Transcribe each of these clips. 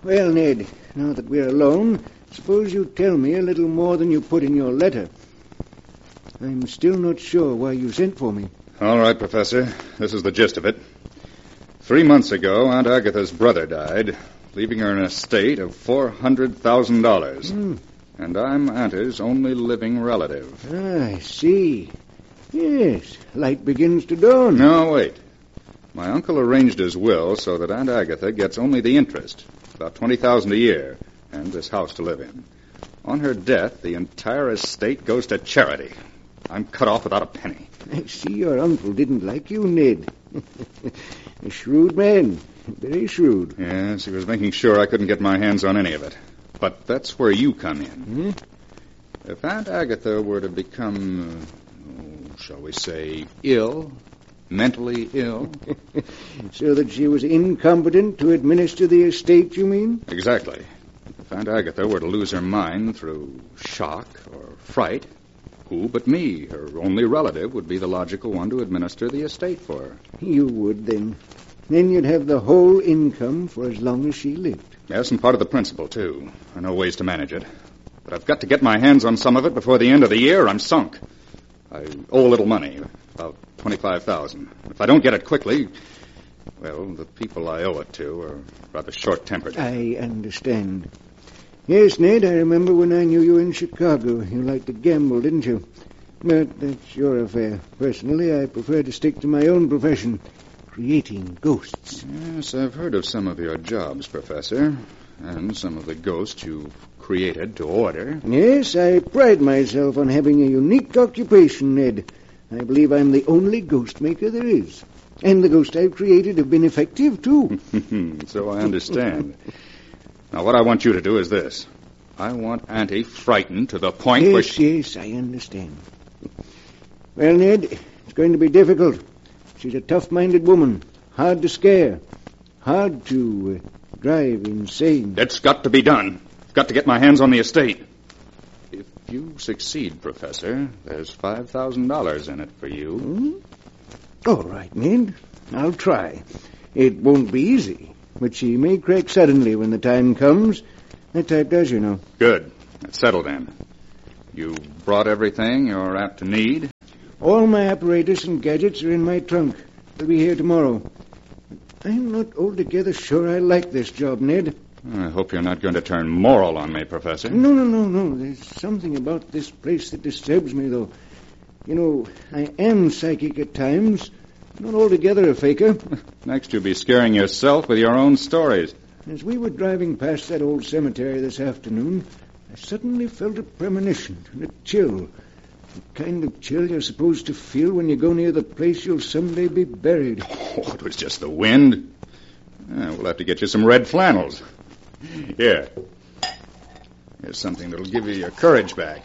Well, Ned, now that we're alone, suppose you tell me a little more than you put in your letter. I'm still not sure why you sent for me. All right, Professor. This is the gist of it. 3 months ago, Aunt Agatha's brother died, leaving her an estate of $400,000. And I'm Auntie's only living relative. I see. Yes, light begins to dawn. No, wait. My uncle arranged his will so that Aunt Agatha gets only the interest, about $20,000 a year, and this house to live in. On her death, the entire estate goes to charity. I'm cut off without a penny. I see your uncle didn't like you, Ned. A shrewd man. Very shrewd. Yes, he was making sure I couldn't get my hands on any of it. But that's where you come in. If Aunt Agatha were to become, shall we say, ill, mentally ill... So that she was incompetent to administer the estate, you mean? Exactly. If Aunt Agatha were to lose her mind through shock or fright, who but me, her only relative, would be the logical one to administer the estate for her? You would, then. Then you'd have the whole income for as long as she lived. Yes, and part of the principal, too. I know ways to manage it. But I've got to get my hands on some of it before the end of the year, or I'm sunk. I owe a little money, about $25,000. If I don't get it quickly, well, the people I owe it to are rather short-tempered. I understand. Yes, Ned, I remember when I knew you in Chicago. You liked to gamble, didn't you? But that's your affair. Personally, I prefer to stick to my own profession, creating ghosts. Yes, I've heard of some of your jobs, Professor, and some of the ghosts you've created to order. Yes, I pride myself on having a unique occupation, Ned. I believe I'm the only ghost maker there is. And the ghosts I've created have been effective, too. So I understand. Now, what I want you to do is this. I want Auntie frightened to the point where she... Yes, I understand. Well, Ned, it's going to be difficult. She's a tough-minded woman, hard to scare, hard to drive insane. It's got to be done. I've got to get my hands on the estate. If you succeed, Professor, there's $5,000 in it for you. All right, Ned. I'll try. It won't be easy, but she may crack suddenly when the time comes. That type does, you know. Good. That's settled then. You brought everything you're apt to need? All my apparatus and gadgets are in my trunk. They'll be here tomorrow. I'm not altogether sure I like this job, Ned. I hope you're not going to turn moral on me, Professor. No. There's something about this place that disturbs me, though. You know, I am psychic at times. Not altogether a faker. Next, you'll be scaring yourself with your own stories. As we were driving past that old cemetery this afternoon, I suddenly felt a premonition and a chill. The kind of chill you're supposed to feel when you go near the place you'll someday be buried. Oh, it was just the wind. We'll have to get you some red flannels. Here. Here's something that'll give you your courage back.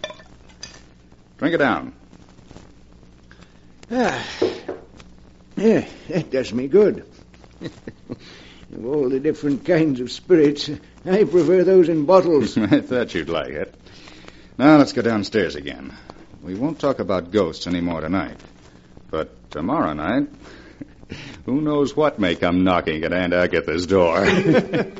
Drink it down. Yeah, that does me good. Of all the different kinds of spirits, I prefer those in bottles. I thought you'd like it. Now let's go downstairs again. We won't talk about ghosts anymore tonight. But tomorrow night, who knows what may come knocking at Aunt Agatha's door.